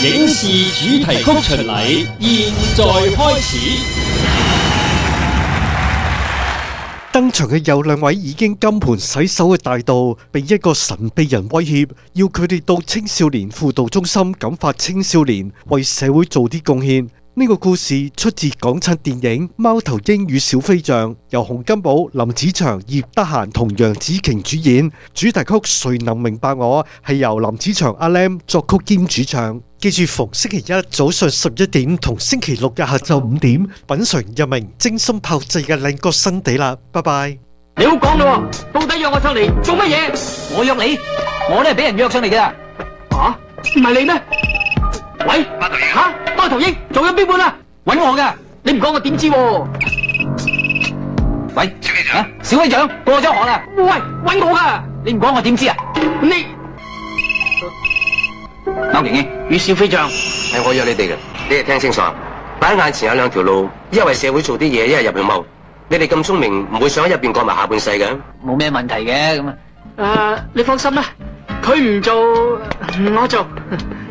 影視主題曲巡禮現在開始。 登場嘅有兩位已經金盆洗手嘅大盜，被一個神秘人威脅，要佢哋到青少年輔導中心感化青少年，為社會做啲貢獻。呢個故事出自港產電影《貓頭鷹與小飛象》，由洪金寶、林子祥、葉德嫻同楊紫瓊主演。主題曲《誰能明白我》係由林子祥阿 Lam 作曲兼主唱。記住逢星期一早上11點同星期六日下晝5點，品嘗一名精心炮製嘅靚角新地啦！拜拜。 你好講咯，到底約我上嚟做乜嘢？我約你，我都係俾人約上嚟嘅。啊，唔係你咩？喂，貓頭鷹吓，貓頭鷹做咗邊半啊？搵我噶，你唔講我點知？喂，小飛長，小飛長過咗河啦。喂，搵我噶，你唔講我點知啊？你貓頭鷹與小飛象係我約你哋嘅，你哋聽清楚。擺喺眼前有兩條路，一係為社會做啲嘢，一係入去踎。你哋咁聰明，唔會想喺入邊過埋下半世嘅。 冇咩問題嘅咁啊。你放心啦，佢唔做，我做。